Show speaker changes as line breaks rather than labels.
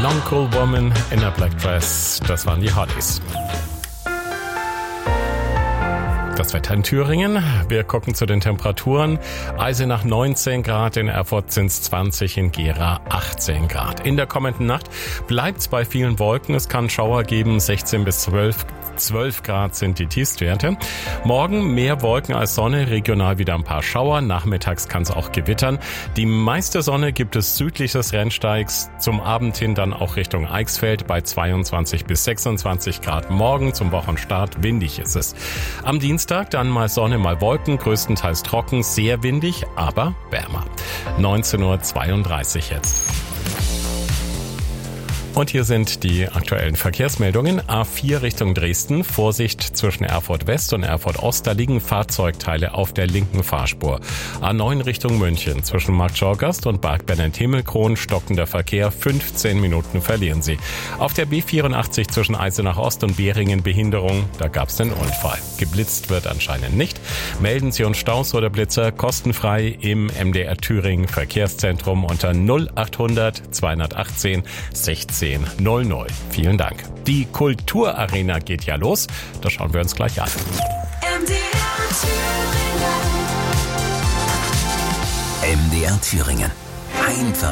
Long Cool Woman in a Black Dress, das waren die Hollies. Das Wetter in Thüringen. Wir gucken zu den Temperaturen. Eisenach 19 Grad, in Erfurt sind es 20, in Gera 18 Grad. In der kommenden Nacht bleibt es bei vielen Wolken. Es kann Schauer geben, 16 bis 12 Grad sind die Tiefstwerte. Morgen mehr Wolken als Sonne, regional wieder ein paar Schauer. Nachmittags kann es auch gewittern. Die meiste Sonne gibt es südlich des Rennsteigs. Zum Abend hin dann auch Richtung Eichsfeld bei 22 bis 26 Grad. Morgen zum Wochenstart windig ist es. Am Dienstag dann mal Sonne, mal Wolken, größtenteils trocken, sehr windig, aber wärmer. 19:32 Uhr jetzt. Und hier sind die aktuellen Verkehrsmeldungen. A4 Richtung Dresden. Vorsicht zwischen Erfurt West und Erfurt Ost. Da liegen Fahrzeugteile auf der linken Fahrspur. A9 Richtung München. Zwischen Markt Schorgast und Bad Bennert-Himmelkron stockender Verkehr. 15 Minuten verlieren Sie. Auf der B84 zwischen Eisenach Ost und Behringen Behinderung. Da gab es den Unfall. Geblitzt wird anscheinend nicht. Melden Sie uns Staus oder Blitzer kostenfrei im MDR Thüringen Verkehrszentrum unter 0800 218 16 00. Vielen Dank. Die Kulturarena geht ja los. Das schauen wir uns gleich an.
MDR Thüringen. Einfach